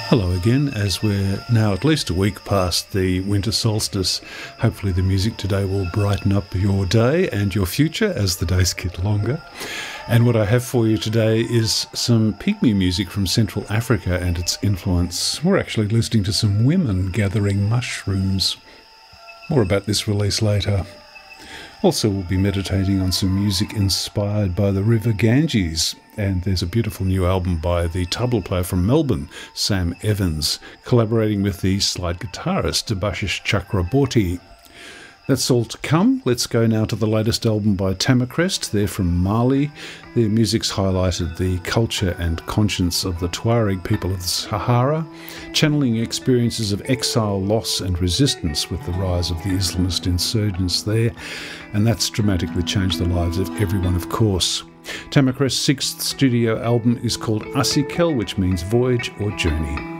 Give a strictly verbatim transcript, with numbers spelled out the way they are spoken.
Hello again, as we're now at least a week past the winter solstice. Hopefully the music today will brighten up your day and your future as the days get longer. And what I have for you today is some pygmy music from Central Africa and its influence. We're actually listening to some women gathering mushrooms. More about this release later. Also, we'll be meditating on some music inspired by the River Ganges, and there's a beautiful new album by the tabla player from Melbourne, Sam Evans, collaborating with the slide guitarist Debashish Chakraborty. That's all to come. Let's go now to the latest album by Tamacrest. They're from Mali. Their music's highlighted the culture and conscience of the Tuareg people of the Sahara, channeling experiences of exile, loss and resistance with the rise of the Islamist insurgents there, and that's dramatically changed the lives of everyone, of course. Tamacrest's sixth studio album is called Asikel, which means voyage or journey.